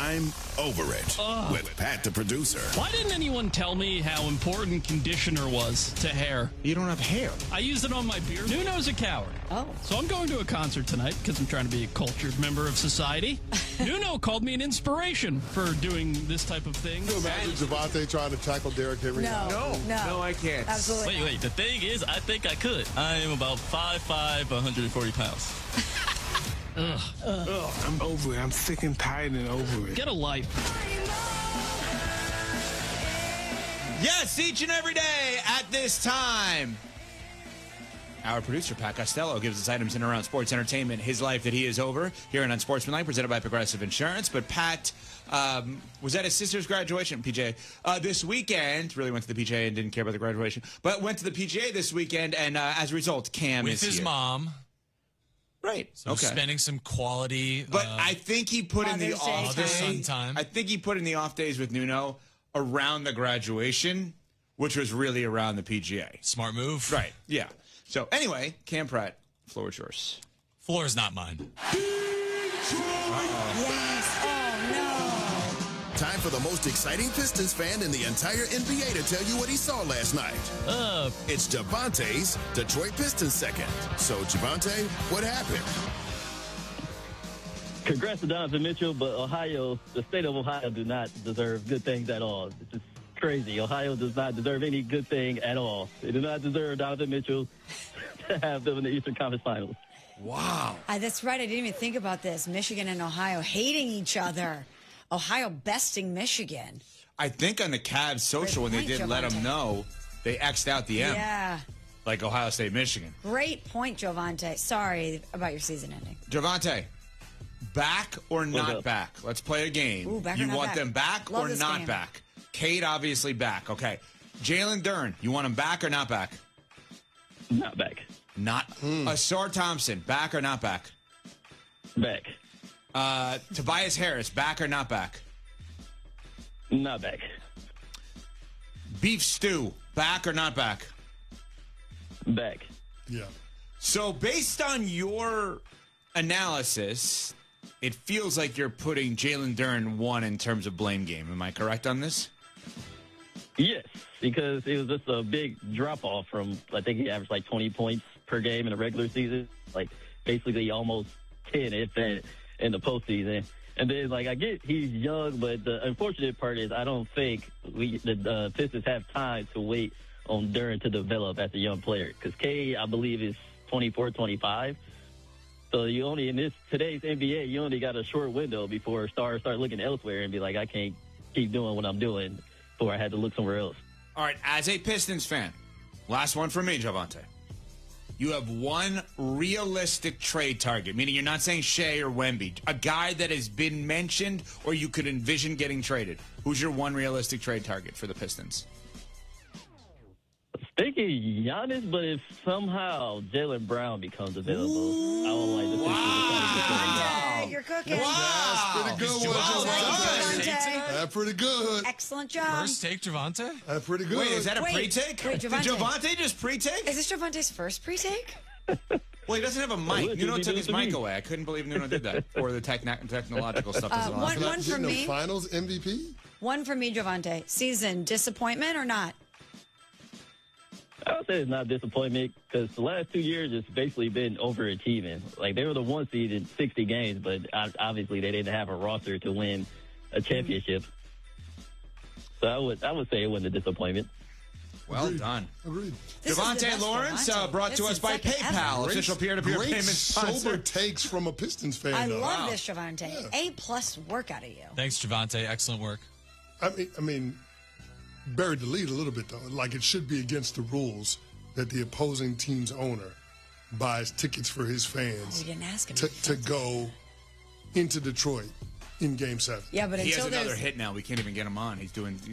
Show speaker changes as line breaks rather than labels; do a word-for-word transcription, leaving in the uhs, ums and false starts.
I'm Over It
Ugh.
with Pat the producer.
Why didn't anyone tell me how important conditioner was to hair?
You don't have hair.
I used it on my beard. Nuno's a coward.
Oh.
So I'm going to a concert tonight because I'm trying to be a cultured member of society. Nuno called me an inspiration for doing this type of thing.
Can you imagine Javante trying to tackle Derrick Henry?
No,
No,
no,
no, I can't.
Absolutely.
Wait, wait. The thing is, I think I could. I am about five five, one hundred forty pounds.
Ugh.
Ugh, I'm over it. I'm sick and tired and over it.
Get a life.
Yes, each and every day at this time. Our producer, Pat Costello, gives us items in and around sports entertainment, his life that he is over, here on Unsportsmanlike, presented by Progressive Insurance. But Pat um, was at his sister's graduation, P J, uh, this weekend. Really went to the P G A and didn't care about the graduation. But went to the P G A this weekend, and uh, as a result, Cam
With
is
his
here.
mom.
Right.
So
okay.
spending some quality.
But
uh,
I think he put in the
Mother's Day
off
Mother
day.
son time.
I think he put in the off days with Nuno around the graduation, which was really around the P G A.
Smart move.
Right. Yeah. So anyway, Cam Pratt, floor is yours.
Floor is not mine.
Yes. Oh, no.
Time for the most exciting Pistons fan in the entire N B A to tell you what he saw last night.
Uh,
It's Javante's Detroit Pistons second. So, Javante, what happened?
Congrats to Donovan Mitchell, but Ohio, the state of Ohio, do not deserve good things at all. It's just crazy. Ohio does not deserve any good thing at all. They do not deserve Donovan Mitchell to have them in the Eastern Conference Finals.
Wow.
Uh, that's right. I didn't even think about this. Michigan and Ohio hating each other. Ohio besting Michigan.
I think on the Cavs social when they
point,
did let
Javante.
them know, they X'd out the M,
Yeah.
like Ohio State, Michigan.
Great point, Javante. Sorry about your season ending.
Javante, back or not
up?
back? Let's play a game.
Ooh, back or
you
not
want
back?
them back
Love
or
this
not
game.
back? Kate, obviously back. Okay. Jalen Dern, you want him back or not back?
Not back.
Not. Asar Thompson, back or not back?
Back.
Uh, Tobias Harris, back or not back?
Not back.
Beef Stew, back or not back?
Back.
Yeah.
So based on your analysis, it feels like you're putting Jalen Dern one in terms of blame game. Am I correct on this?
Yes, because it was just a big drop-off from, I think he averaged like twenty points per game in the regular season. Like, basically almost ten, if that, in the postseason. And then, like, I get he's young, but the unfortunate part is I don't think we the uh, Pistons have time to wait on Dern to develop as a young player. Because K, I believe, is twenty-four, twenty-five. So you only, in this today's N B A, you only got a short window before stars start looking elsewhere and be like, I can't keep doing what I'm doing before I had to look somewhere else.
All right, as a Pistons fan, last one for me, Javante. You have one realistic trade target, meaning you're not saying Shea or Wemby, a guy that has been mentioned or you could envision getting traded. Who's your one realistic trade target for the Pistons?
Thinking Giannis, but if somehow Jaylen Brown becomes available, I would like the Pistons to try to get him.
Javante, you're cooking.
Wow!
That's pretty good one,
Well done,
Javante.
Javante.
That's pretty good.
Excellent job.
First take, Javante.
That's pretty good.
Wait, is that a
Wait,
pre-take?
wait,
Did
Javante.
Javante just pre-take?
Is this Javante's first pre-take?
Well, he doesn't have a mic.
Look,
Nuno
he
took
did
his
it to
mic
me.
away. I couldn't believe Nuno did that. Or the techn- technological stuff
Uh,
doesn't allow
one-
for that.
one for
Getting
me.
the Finals M V P?
One for me, Javante. Season disappointment or not?
I would say it's not disappointment because the last two years it's basically been overachieving. Like they were the one seed in sixty games, but obviously they didn't have a roster to win a championship. So I would I would say it wasn't a disappointment.
Well
Agreed.
done.
Agreed.
This is the
Devontae
best
Lawrence, uh,
Javante.
brought
This
to
is
us by
second ever.
PayPal, official peer-to-peer
Great
payment
sober
sponsor.
takes from a Pistons fan.
I
though.
love
Wow.
this, Javante. A plus work out of you.
Thanks, Javante. Excellent work.
I mean, I mean, buried the lead a little bit though. Like it should be against the rules that the opposing team's owner buys tickets for his fans
We didn't ask him.
to, to go into Detroit in Game Seven.
Yeah, but
He
until
has another
there's
hit now. We can't even get him on. He's doing